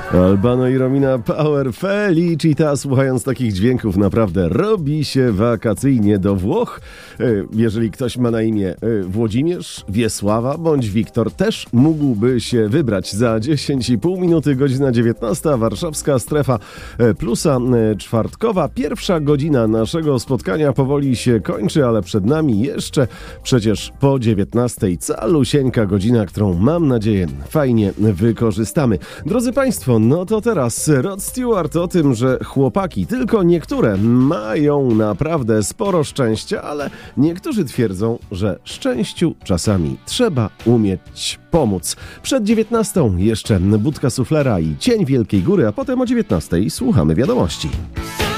Albano i Romina Power Felicita. Słuchając takich dźwięków naprawdę robi się wakacyjnie do Włoch. Jeżeli ktoś ma na imię Włodzimierz, Wiesława bądź Wiktor, też mógłby się wybrać. Za 10,5 minuty, godzina 19, warszawska strefa plusa czwartkowa. Pierwsza godzina naszego spotkania powoli się kończy, ale przed nami jeszcze przecież po 19 calusieńka godzina, którą mam nadzieję fajnie wykorzystamy. Drodzy Państwo, no to teraz Rod Stewart o tym, że chłopaki, tylko niektóre, mają naprawdę sporo szczęścia, ale niektórzy twierdzą, że szczęściu czasami trzeba umieć pomóc. Przed 19 jeszcze Budka Suflera i Cień Wielkiej Góry, a potem o 19 słuchamy wiadomości.